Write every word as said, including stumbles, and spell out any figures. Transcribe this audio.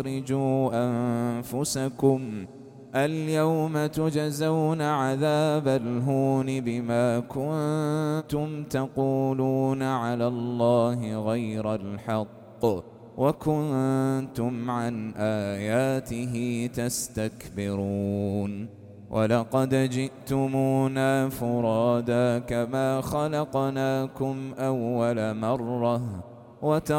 أخرجوا أنفسكم اليوم تجزون عذاب الهون بما كنتم تقولون على الله غير الحق وكنتم عن آياته تستكبرون ولقد جئتمونا فرادا كما خلقناكم أول مرة